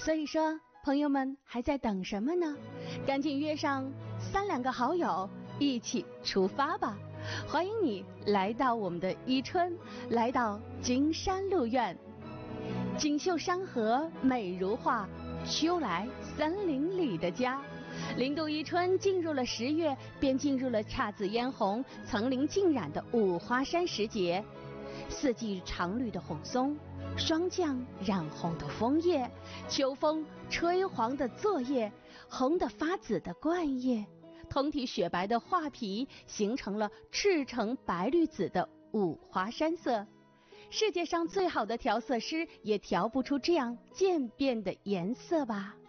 所以说，朋友们还在等什么呢？赶紧约上3、2个好友一起出发吧！欢迎你来到我们的伊春，来到金山鹿苑。锦绣山河美如画，秋来森林里的家。零度伊春进入了10月，便进入了姹紫嫣红、层林尽染的五花山时节。四季常绿的红松，霜降染红的枫叶，秋风吹黄的作叶，红得发紫的灌叶，通体雪白的画皮，形成了赤橙白绿紫的五花山色。世界上最好的调色师也调不出这样渐变的颜色吧。